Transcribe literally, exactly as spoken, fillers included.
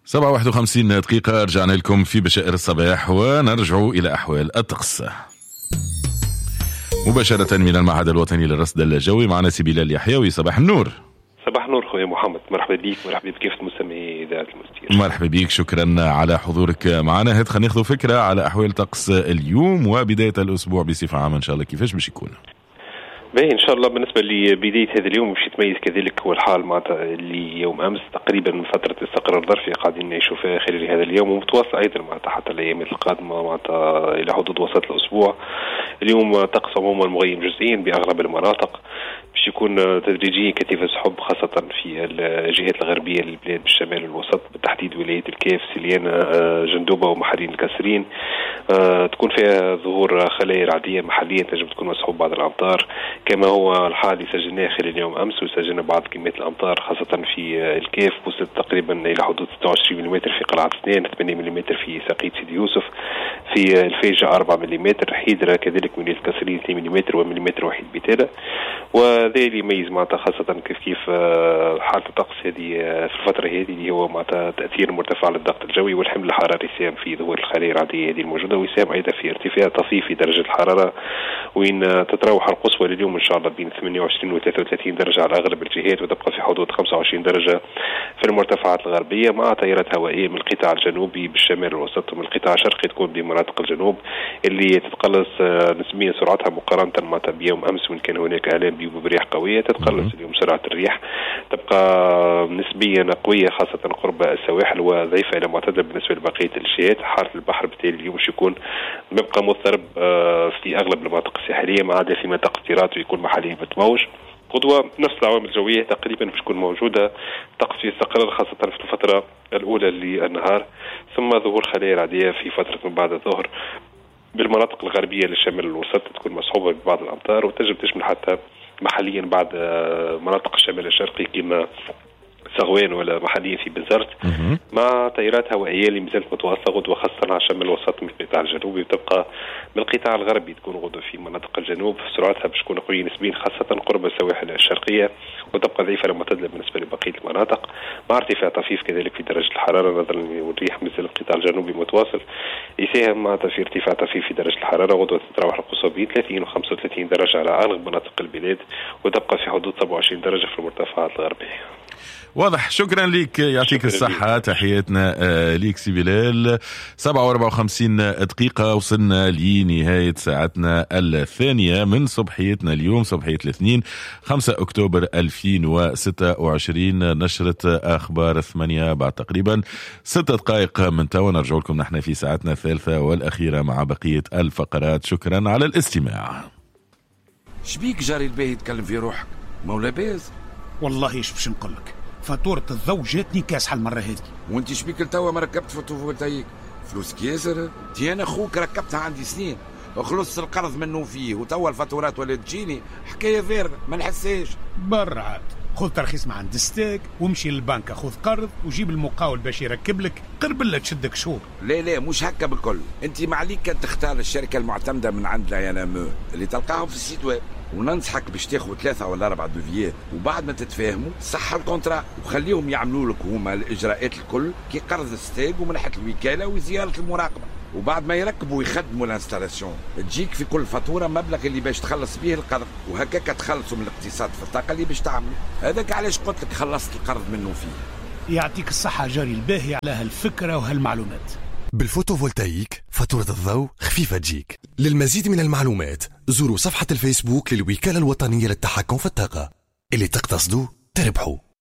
سبعة واحد وخمسين دقيقة رجعنا لكم في بشائر الصباح ونرجع إلى أحوال الطقس مباشرة من المعهد الوطني للرصد الجوي. معنا سبيل اليحيوي. صباح النور. صباح النور خويا محمد، مرحبا بيك، مرحبا بكيف مستمعي إذاعة المستير. مرحبا بيك، شكرا على حضورك معنا. هاد خلينا ناخذ فكرة على أحوال طقس اليوم وبداية الأسبوع بصفة عامة إن شاء الله كيفاش باش يكون؟ باهي ان شاء الله. بالنسبه لبدايه هذا اليوم باش يتميز كذلك هو الحال معناتها اللي يوم امس تقريبا من فتره استقرار ظرفي قاعدين نعيشوا فيها خلال هذا اليوم ومتواصل ايضا معناتها حتى الايامات القادمه معناتها الى حدود وسط الاسبوع. اليوم طقس عموما مغيم جزئيا باغلب المناطق، باش يكون تدريجيا كثيف سحب خاصه في الجهات الغربيه للبلاد بالشمال والوسط، بالتحديد ولايه الكاف، سليانه، جندوبه ومحرين الكاسرين. تكون فيها ظهور خلايا رعديه محليه تنجم تكون مسحوب بعض الامطار كما هو الحال اللي سجلناه خلال اليوم امس، وسجلنا بعض كميات الامطار خاصه في الكاف وصلت تقريبا الى حدود ستة وعشرين ملم في قلعه سنان، ثمانية ملم في ساقية سيدي يوسف، في الفيجة أربعة ملم، حيدرة كذلك من الكاسرين اثنين ملم ومليمتر واحد بتالة. وذا اللي يميز معناتها خاصه كيف كيف حاله الطقس هذه في الفتره هذه اللي هو معناتها تاثير مرتفع للضغط الجوي والحمل الحراري يساهم في ظهور الخلايا الرعديه هذه الموجوده، ويساهم ايضا في ارتفاع طفيف في درجه الحراره، وين تتراوح القصوى لليوم ان شاء الله بين ثمانية وعشرين و ثلاثة وثلاثين درجه على اغلب الجهات، وتبقى في حدود خمسة وعشرين درجه في المرتفعات الغربيه، مع تيارات هوائيه من القطاع الجنوبي بالشمال الوسط ومن القطاع الشرقي تكون بمناطق الجنوب اللي تتقلص نسبيا سرعتها مقارنه مع بيوم امس وان كان هناك اعلام برياح قويه. تتقلص اليوم سرعه الرياح، تبقى نسبيا قويه خاصه قرب السواحل وضعيفه الى معتدل بالنسبه لبقيه الجهات. حاله البحر بالتالي اليوم باش يكون بيبقى مضطرب في اغلب المناطق الساحليه، ما عدا في مناطق التراث ويكون محليا متموج. قدوة نفس العوامل الجوية تقريبا باش تكون موجودة، طقس يستقر خاصة في الفترة الأولى للنهار، ثم ظهور خلايا رعدية في فترة من بعد الظهر بالمناطق الغربية للشمال الوسط تكون مصحوبة ببعض الأمطار، وتجب تشمل حتى محليا بعض مناطق الشمال الشرقي كما سغوان ولا محليا في بنزرت، مع تيارات هوائيه اللي مازالت متواصله غدوه خاصه على الشمال الوسط من القطاع الجنوبي، وتبقى من القطاع الغربي تكون غدوه في مناطق الجنوب سرعتها باش تكون قويه نسبيا خاصه قرب السواحل الشرقيه، وتبقى ضعيفه لمعتدله بالنسبه لبقيه المناطق، مع ارتفاع طفيف كذلك في درجه الحراره نظرا للريح مازال القطاع الجنوبي متواصل يساهم مع في ارتفاع طفيف في درجه الحراره، غدوه تتراوح القصوى بين ثلاثين و خمسة وثلاثين درجه على اغلب مناطق البلاد، وتبقى في حدود سبعة وعشرين درجه في المرتفعات الغربيه. واضح، شكرا لك، يعطيك الصحة، تحياتنا ليك سي بلال. سبعة وأربعة وخمسين دقيقة وصلنا لنهاية ساعتنا الثانية من صبحيتنا اليوم، صبحية الاثنين خمسة أكتوبر ألفين وستة وعشرين. نشرة أخبار ثمانية بعد تقريبا ستة دقائق من توا، نرجع لكم نحن في ساعتنا الثالثة والأخيرة مع بقية الفقرات. شكرا على الاستماع. شبيك جاري الباهي يتكلم في روحك مولا باز؟ والله ايش باش نقولك، فاتورة الضوء جاتني كاسحة المرة هذه. وانت شبيك لتوا ما ركبت فوتوفولتايك؟ فلوسك ياسر. تي انا اخوك ركبتها عندي سنين، خلصت القرض منه فيه، وتوا الفاتورات ولا تجيني حكايه فارغه ما نحساش. برعات خذ ترخيص مع عند ستاك ومشي للبنك خذ قرض وجيب المقاول باش يركب لك، قرب لا تشدك شهور. لا لا مش هكا بالكل، انت معليك كان تختار الشركه المعتمده من عند لا ينامو اللي تلقاهم في السيت ويب، وننصحك باش تاخذ ثلاثة ولا أربعة دوفيات، وبعد ما تتفاهموا صح الكونترا وخليهم يعملوا لك هما الإجراءات الكل كي قرض الستاج ومنحة الوكالة وزيارة المراقبة، وبعد ما يركبوا ويخدموا الانستالاسيون تجيك في كل فاتورة مبلغ اللي باش تخلص به القرض، وهكاك تخلصوا من الاقتصاد في الطاقة اللي باش تعملوا. هذاك علاش قلت لك خلصت القرض منه فيه. يعطيك الصحة جاري الباهي على هالفكرة وهالمعلومات. بالفوتوفولتايك فاتورة الضوء خفيفة تجيك. للمزيد من المعلومات زوروا صفحة الفيسبوك للوكالة الوطنية للتحكم في الطاقة. اللي تقتصدوا تربحوا.